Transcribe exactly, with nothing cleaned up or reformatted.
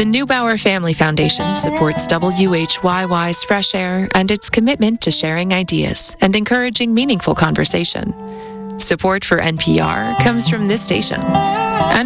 The Neubauer Family Foundation supports W H Y Y's Fresh Air and its commitment to sharing ideas and encouraging meaningful conversation. Support for N P R comes from this station.